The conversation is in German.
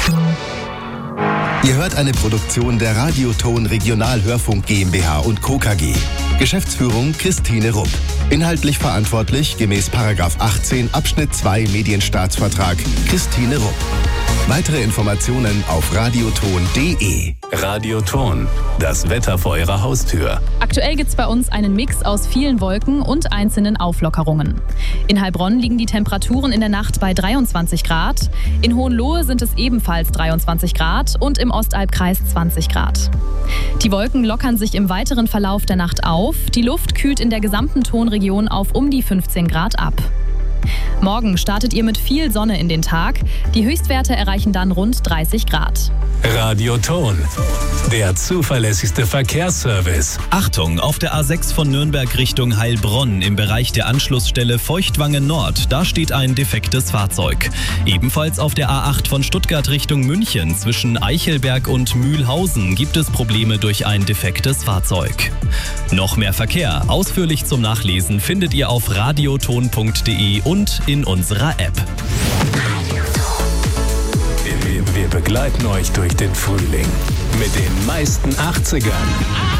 Ihr hört eine Produktion der Radioton Regionalhörfunk GmbH und Co. KG. Geschäftsführung Christine Rupp. Inhaltlich verantwortlich gemäß § 18 Abschnitt 2 Medienstaatsvertrag Christine Rupp. Weitere Informationen auf radioton.de. Radioton, das Wetter vor Ihrer Haustür. Aktuell gibt es bei uns einen Mix aus vielen Wolken und einzelnen Auflockerungen. In Heilbronn liegen die Temperaturen in der Nacht bei 23 Grad. In Hohenlohe sind es ebenfalls 23 Grad und im Ostalbkreis 20 Grad. Die Wolken lockern sich im weiteren Verlauf der Nacht auf. Die Luft kühlt in der gesamten Tonregion auf um die 15 Grad ab. Morgen startet ihr mit viel Sonne in den Tag. Die Höchstwerte erreichen dann rund 30 Grad. Radioton, der zuverlässigste Verkehrsservice. Achtung, auf der A6 von Nürnberg Richtung Heilbronn im Bereich der Anschlussstelle Feuchtwangen Nord, da steht ein defektes Fahrzeug. Ebenfalls auf der A8 von Stuttgart Richtung München zwischen Eichelberg und Mühlhausen gibt es Probleme durch ein defektes Fahrzeug. Noch mehr Verkehr, ausführlich zum Nachlesen, findet ihr auf radioton.de und in unserer App. Wir begleiten euch durch den Frühling mit den meisten 80ern.